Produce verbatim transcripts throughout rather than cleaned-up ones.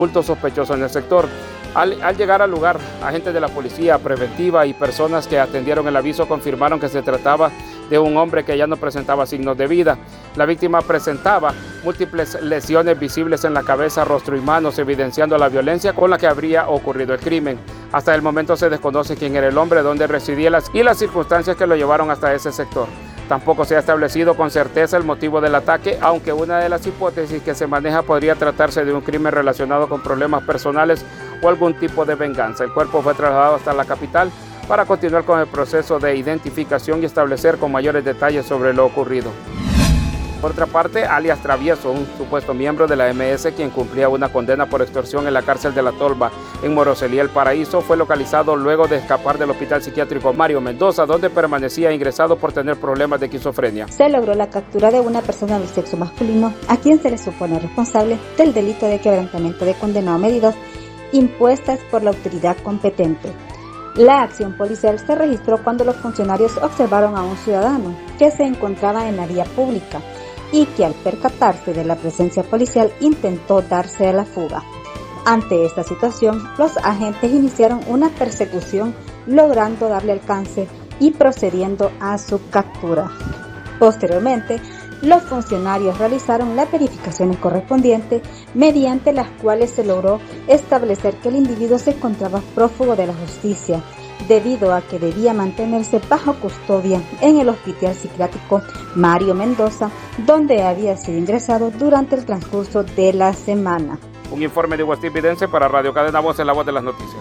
tumulto sospechoso en el sector. Al, al llegar al lugar, agentes de la policía preventiva y personas que atendieron el aviso confirmaron que se trataba de un hombre que ya no presentaba signos de vida. La víctima presentaba múltiples lesiones visibles en la cabeza, rostro y manos, evidenciando la violencia con la que habría ocurrido el crimen. Hasta el momento se desconoce quién era el hombre, dónde residía y las circunstancias que lo llevaron hasta ese sector. Tampoco se ha establecido con certeza el motivo del ataque, aunque una de las hipótesis que se maneja podría tratarse de un crimen relacionado con problemas personales o algún tipo de venganza. El cuerpo fue trasladado hasta la capital para continuar con el proceso de identificación y establecer con mayores detalles sobre lo ocurrido. Por otra parte, alias Travieso, un supuesto miembro de la eme ese quien cumplía una condena por extorsión en la cárcel de La Tolva en Moroselía, El Paraíso, fue localizado luego de escapar del hospital psiquiátrico Mario Mendoza, donde permanecía ingresado por tener problemas de esquizofrenia. Se logró la captura de una persona del sexo masculino a quien se le supone responsable del delito de quebrantamiento de condena o medidas impuestas por la autoridad competente. La acción policial se registró cuando los funcionarios observaron a un ciudadano que se encontraba en la vía pública y que al percatarse de la presencia policial intentó darse a la fuga. Ante esta situación, los agentes iniciaron una persecución logrando darle alcance y procediendo a su captura. Posteriormente, los funcionarios realizaron las verificaciones correspondientes mediante las cuales se logró establecer que el individuo se encontraba prófugo de la justicia debido a que debía mantenerse bajo custodia en el hospital psiquiátrico Mario Mendoza, donde había sido ingresado durante el transcurso de la semana. Un informe de Westin Vidente para Radio Cadena Voz, en la voz de las noticias.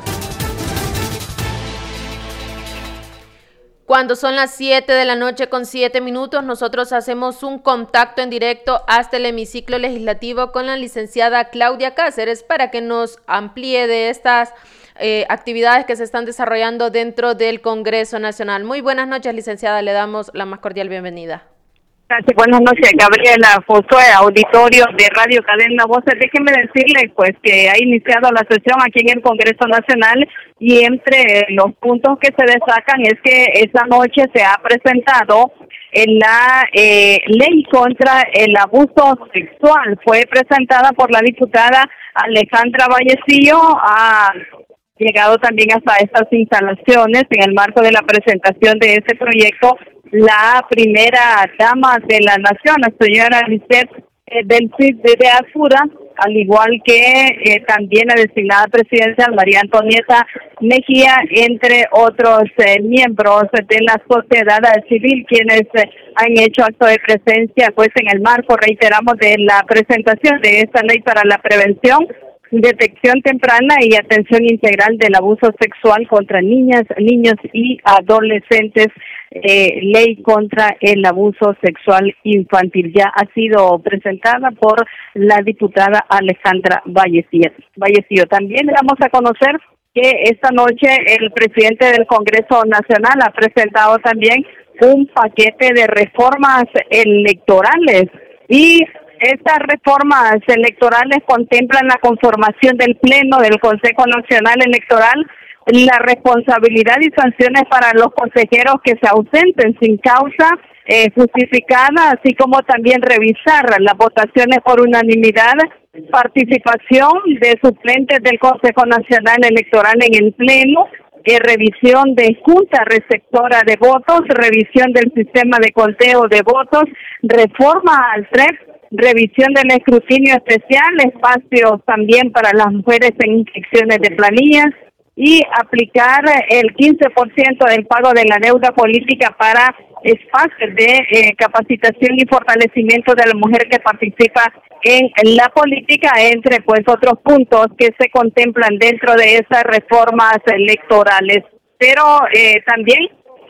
Cuando son las siete de la noche con siete minutos, nosotros hacemos un contacto en directo hasta el hemiciclo legislativo con la licenciada Claudia Cáceres para que nos amplíe de estas eh, actividades que se están desarrollando dentro del Congreso Nacional. Muy buenas noches, licenciada, le damos la más cordial bienvenida. Gracias, buenas noches, Gabriela Fosué, auditorio de Radio Cadena Voces. Déjeme decirle pues que ha iniciado la sesión aquí en el Congreso Nacional y entre los puntos que se destacan es que esta noche se ha presentado en la eh, ley contra el abuso sexual. Fue presentada por la diputada Alejandra Vallecillo, ha llegado también hasta estas instalaciones en el marco de la presentación de este proyecto la primera dama de la nación, la señora Lisette eh, del C I D de Azura, al igual que eh, también la designada presidencial María Antonieta Mejía, entre otros eh, miembros de la sociedad civil, quienes eh, han hecho acto de presencia pues en el marco, reiteramos, de la presentación de esta ley para la prevención, detección temprana y atención integral del abuso sexual contra niñas, niños y adolescentes, eh, ley contra el abuso sexual infantil. Ya ha sido presentada por la diputada Alejandra Vallecillo. Vallecillo. También vamos a conocer que esta noche el presidente del Congreso Nacional ha presentado también un paquete de reformas electorales y estas reformas electorales contemplan la conformación del Pleno del Consejo Nacional Electoral, la responsabilidad y sanciones para los consejeros que se ausenten sin causa eh, justificada, así como también revisar las votaciones por unanimidad, participación de suplentes del Consejo Nacional Electoral en el Pleno, eh, revisión de junta receptora de votos, revisión del sistema de conteo de votos, reforma al T R E P, revisión del escrutinio especial, espacios también para las mujeres en inscripciones de planillas y aplicar el quince por ciento del pago de la deuda política para espacios de eh, capacitación y fortalecimiento de la mujer que participa en la política, entre pues otros puntos que se contemplan dentro de esas reformas electorales. Pero eh, también,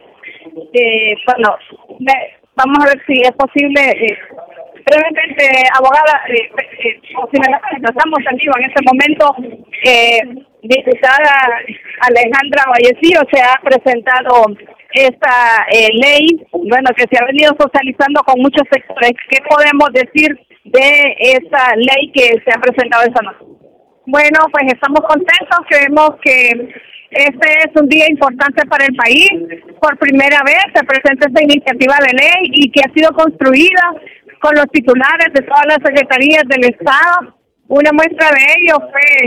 eh, bueno, vamos a ver si es posible... Eh, brevemente, abogada, eh, eh, o si me la estamos en vivo en este momento, eh, diputada Alejandra Vallecillo, se ha presentado esta eh, ley, bueno, que se ha venido socializando con muchos sectores. ¿Qué podemos decir de esta ley que se ha presentado esta noche? Bueno, pues estamos contentos, creemos que este es un día importante para el país. Por primera vez se presenta esta iniciativa de ley y que ha sido construida con los titulares de todas las secretarías del Estado. Una muestra de ello fue